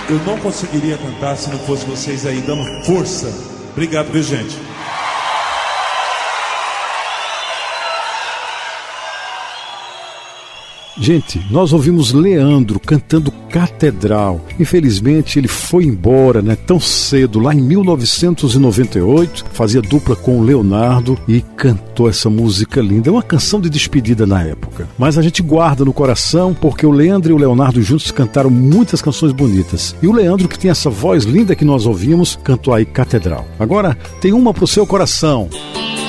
eu não conseguiria cantar se não fosse vocês aí dando força. Obrigado, viu, gente? Gente, nós ouvimos Leandro cantando Catedral. Infelizmente ele foi embora, tão cedo, lá em 1998, fazia dupla com o Leonardo e cantou essa música linda. É uma canção de despedida na época, mas a gente guarda no coração porque o Leandro e o Leonardo juntos cantaram muitas canções bonitas. E o Leandro, que tem essa voz linda que nós ouvimos, cantou aí Catedral. Agora tem uma pro seu coração.